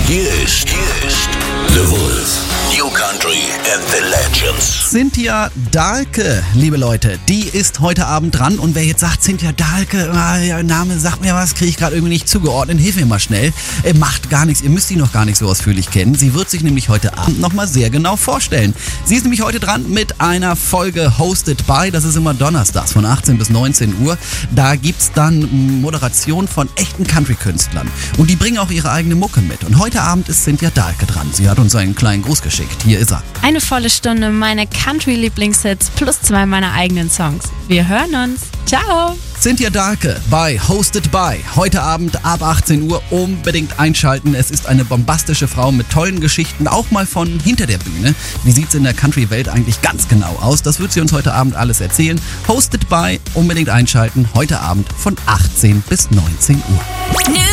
Hier ist The Wolf. New Country and the Legends. Cynthia Dahlke, liebe Leute, die ist heute Abend dran. Und wer jetzt sagt, Cynthia Dahlke, der Name sagt mir was, kriege ich gerade irgendwie nicht zugeordnet, hilf mir mal schnell. Macht gar nichts, ihr müsst sie noch gar nicht so ausführlich kennen. Sie wird sich nämlich heute Abend nochmal sehr genau vorstellen. Sie ist nämlich heute dran mit einer Folge Hosted by, das ist immer donnerstags von 18 bis 19 Uhr. Da gibt's dann Moderation von echten Country-Künstlern. Und die bringen auch ihre eigene Mucke mit. Und heute Abend ist Cynthia Dahlke dran. Sie hat uns einen kleinen Gruß geschickt. Hier ist er. Eine volle Stunde meine Country-Lieblingshits plus 2 meiner eigenen Songs. Wir hören uns. Ciao! Cynthia Dahlke bei Hosted by. Heute Abend ab 18 Uhr unbedingt einschalten. Es ist eine bombastische Frau mit tollen Geschichten, auch mal von hinter der Bühne. Wie sieht's in der Country-Welt eigentlich ganz genau aus? Das wird sie uns heute Abend alles erzählen. Hosted by, unbedingt einschalten. Heute Abend von 18 bis 19 Uhr.